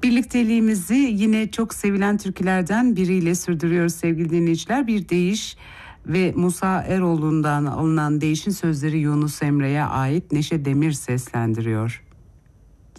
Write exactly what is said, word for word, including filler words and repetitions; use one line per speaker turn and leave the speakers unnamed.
Birlikteliğimizi yine çok sevilen türkülerden biriyle sürdürüyoruz sevgili dinleyiciler. Bir deyiş ve Musa Eroğlu'ndan alınan deyişin sözleri Yunus Emre'ye ait, Neşe Demir seslendiriyor.